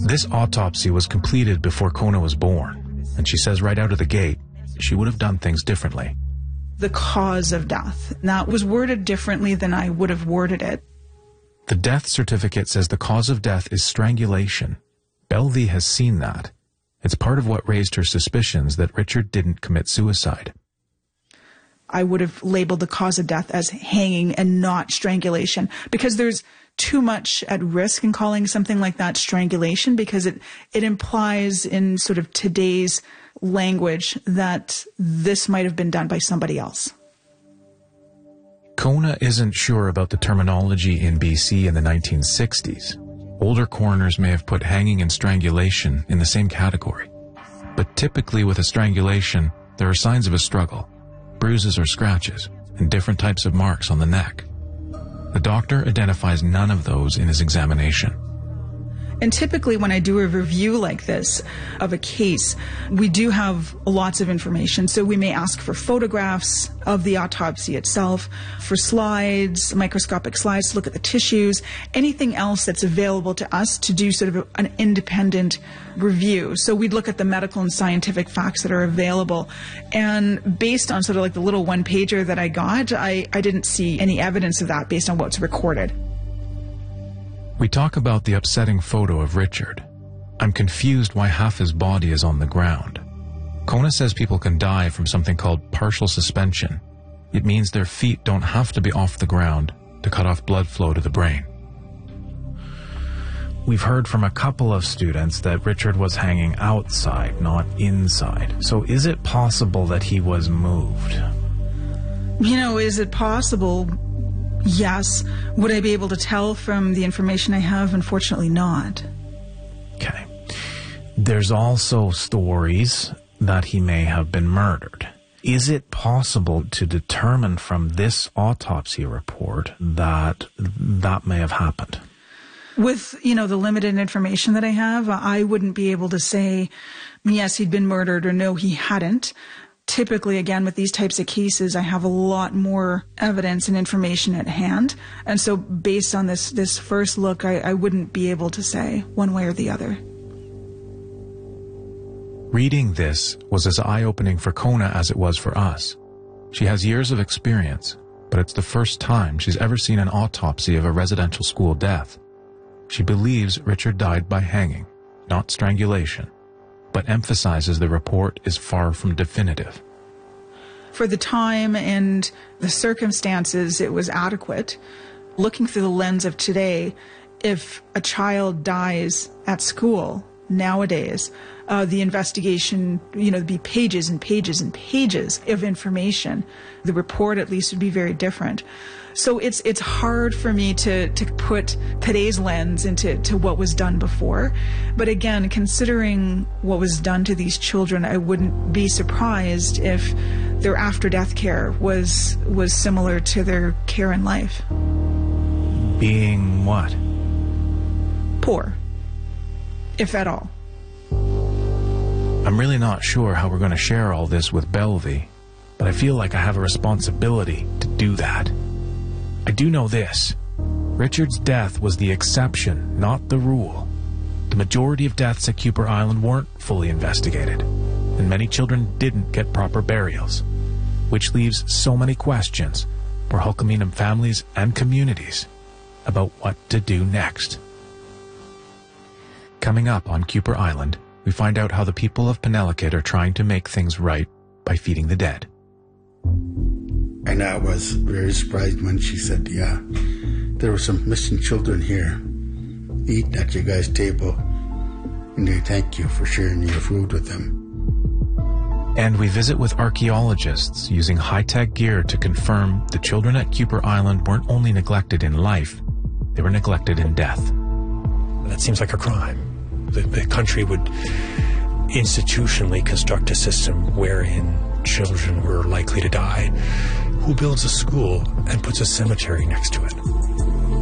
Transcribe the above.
This autopsy was completed before Kona was born, and she says right out of the gate, she would have done things differently. The cause of death. That was worded differently than I would have worded it. The death certificate says the cause of death is strangulation. Belvie has seen that. It's part of what raised her suspicions that Richard didn't commit suicide. I would have labeled the cause of death as hanging and not strangulation, because there's too much at risk in calling something like that strangulation, because it implies in sort of today's language that this might have been done by somebody else. Kona isn't sure about the terminology in BC in the 1960s. Older coroners may have put hanging and strangulation in the same category. But typically with a strangulation, there are signs of a struggle, bruises or scratches, and different types of marks on the neck. The doctor identifies none of those in his examination. And typically when I do a review like this of a case, we do have lots of information. So we may ask for photographs of the autopsy itself, for slides, microscopic slides to look at the tissues, anything else that's available to us to do sort of an independent review. So we'd look at the medical and scientific facts that are available. And based on sort of like the little one-pager that I got, I didn't see any evidence of that based on what's recorded. We talk about the upsetting photo of Richard. I'm confused why half his body is on the ground. Kona says people can die from something called partial suspension. It means their feet don't have to be off the ground to cut off blood flow to the brain. We've heard from a couple of students that Richard was hanging outside, not inside. So is it possible that he was moved? You know, is it possible? Yes. Would I be able to tell from the information I have? Unfortunately not. Okay. There's also stories that he may have been murdered. Is it possible to determine from this autopsy report that that may have happened? With, the limited information that I have, I wouldn't be able to say, yes, he'd been murdered, or no, he hadn't. Typically, again, with these types of cases, I have a lot more evidence and information at hand. And so based on this first look, I wouldn't be able to say one way or the other. Reading this was as eye-opening for Kona as it was for us. She has years of experience, but it's the first time she's ever seen an autopsy of a residential school death. She believes Richard died by hanging, not strangulation, but emphasizes the report is far from definitive. For the time and the circumstances, it was adequate. Looking through the lens of today, if a child dies at school nowadays, the investigation, there'd be pages and pages and pages of information. The report at least would be very different. So it's hard for me to put today's lens into what was done before. But again, considering what was done to these children, I wouldn't be surprised if their after-death care was similar to their care in life. Being what? Poor, if at all. I'm really not sure how we're going to share all this with Belvie, but I feel like I have a responsibility to do that. I do know this. Richard's death was the exception, not the rule. The majority of deaths at Kuper Island weren't fully investigated, and many children didn't get proper burials, which leaves so many questions for Hulkaminum families and communities about what to do next. Coming up on Kuper Island, we find out how the people of Penelakut are trying to make things right by feeding the dead. And I was very surprised when she said, yeah, there were some missing children here eating at your guys' table, and they thank you for sharing your food with them. And we visit with archaeologists using high-tech gear to confirm the children at Kuper Island weren't only neglected in life, they were neglected in death. That seems like a crime. The country would institutionally construct a system wherein children were likely to die. Who builds a school and puts a cemetery next to it?